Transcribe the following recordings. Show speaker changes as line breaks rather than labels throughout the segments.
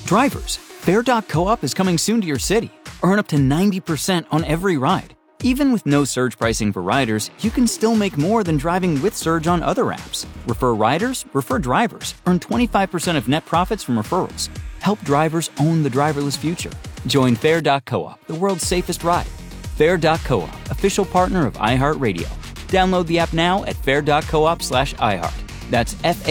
Drivers, Fare.coop is coming soon to your city. Earn up to 90% on every ride. Even with no surge pricing for riders, you can still make more than driving with surge on other apps. Refer riders, refer drivers. Earn 25% of net profits from referrals. Help drivers own the driverless future. Join Fare.coop, the world's safest ride. Fare.coop, official partner of iHeartRadio. Download the app now at fare.coop/iHeart. That's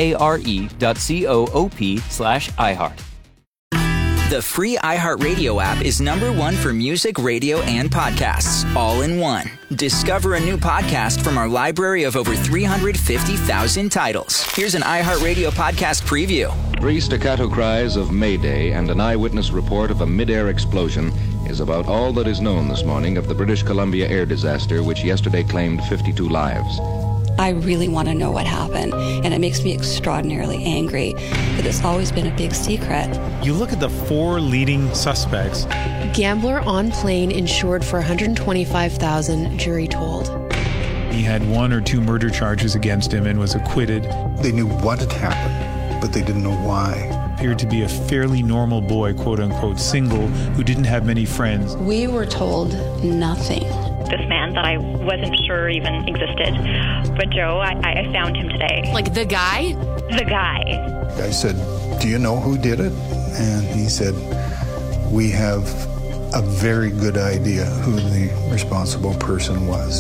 FARE.coop/iHeart.
The free iHeartRadio app is #1 for music, radio, and podcasts, all in one. Discover a new podcast from our library of over 350,000 titles. Here's an iHeartRadio podcast preview.
3 staccato cries of Mayday and an eyewitness report of a mid-air explosion is about all that is known this morning of the British Columbia air disaster, which yesterday claimed 52 lives.
I really want to know what happened, and it makes me extraordinarily angry that it's always been a big secret.
You look at the 4 leading suspects.
Gambler on plane insured for $125,000, jury told.
He had 1 or 2 murder charges against him and was acquitted.
They knew what had happened, but they didn't know why.
Appeared to be a fairly normal boy, quote-unquote, single, who didn't have many friends.
We were told nothing.
This man that I wasn't sure even existed. But Joe, I found him today.
Like the guy?
The guy.
I said, "Do you know who did it?" And he said, "We have a very good idea who the responsible person was."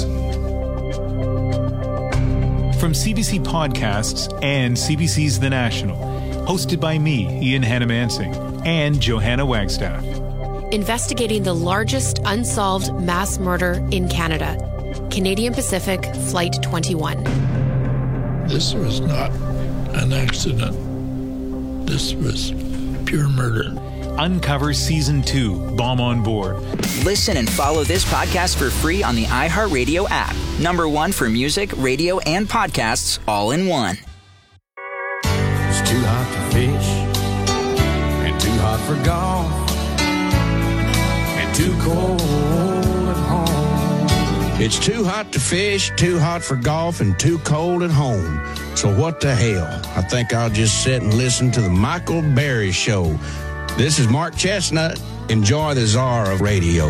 From CBC Podcasts and CBC's The National, hosted by me, Ian Hannamansing, and Johanna Wagstaff.
Investigating the largest unsolved mass murder in Canada. Canadian Pacific Flight 21.
This was not an accident. This was pure murder.
Uncover Season 2, Bomb on Board.
Listen and follow this podcast for free on the iHeartRadio app. #1 for music, radio, and podcasts, all in one.
It's too hot to fish and too hot for golf. Too cold at home. It's too hot to fish, too hot for golf, and too cold at home. So what the hell? I think I'll just sit and listen to the Michael Berry Show. This is Mark Chestnut. Enjoy the czar of radio.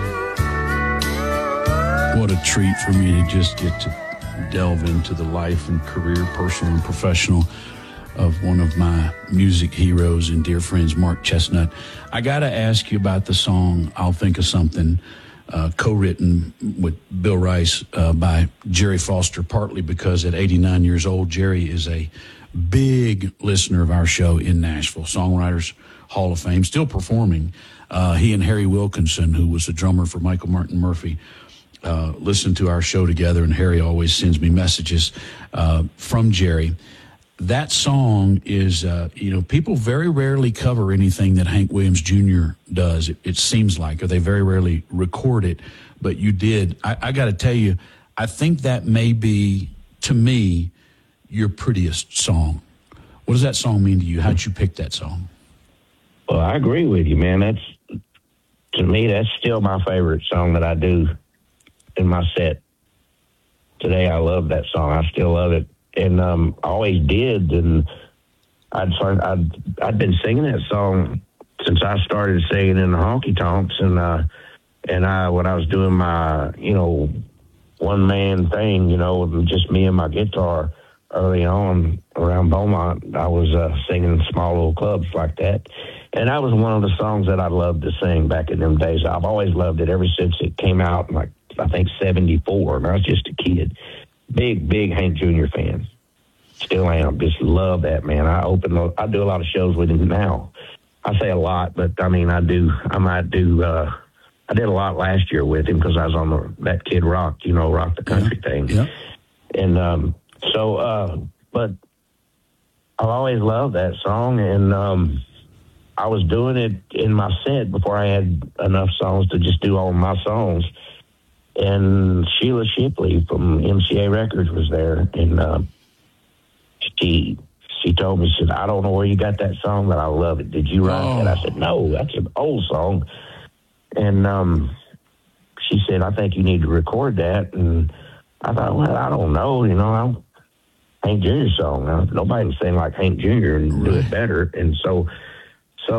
What a treat for me to just get to delve into the life and career, personal and professional, of one of my music heroes and dear friends, Mark Chestnut. I got to ask you about the song I'll Think of Something, co-written with Bill Rice by Jerry Foster, partly because at 89 years old, Jerry is a big listener of our show in Nashville, Songwriters Hall of Fame, still performing. He and Harry Wilkinson, who was the drummer for Michael Martin Murphey, listen to our show together, and Harry always sends me messages from Jerry. That song is, people very rarely cover anything that Hank Williams Jr. does. It seems like, or they very rarely record it, but you did. I got to tell you, I think that may be, to me, your prettiest song. What does that song mean to you? How'd you pick that song?
Well, I agree with you, man. To me, that's still my favorite song that I do in my set. Today, I love that song. I still love it. And I always did, and I'd been singing that song since I started singing in the honky tonks, and when I was doing my one man thing, just me and my guitar early on around Beaumont, I was singing small little clubs like that, and that was one of the songs that I loved to sing back in them days. I've always loved it ever since it came out, like I think 74, and I was just a kid. Big Hank Jr. fan. Still am. Just love that, man. I do a lot of shows with him now. I say a lot, but I mean, I did a lot last year with him because I was on that Kid Rock, Rock the Country thing.
Yeah.
And but I've always loved that song, and I was doing it in my set before I had enough songs to just do all my songs. And Sheila Shipley from MCA Records was there, and she told me, she said, "I don't know where you got that song, but I love it. Did you write that?" I said, "No, that's an old song." And she said, "I think you need to record that." And I thought, well, I don't know, Hank Jr. song. Nobody can sing like Hank Jr. and do it better. And so